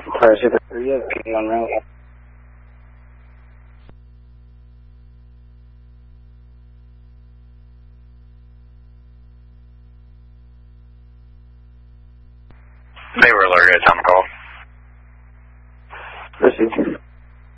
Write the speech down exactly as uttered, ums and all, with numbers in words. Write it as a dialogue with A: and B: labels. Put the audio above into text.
A: Fire Super three, you have P on route.
B: They were alerted on call.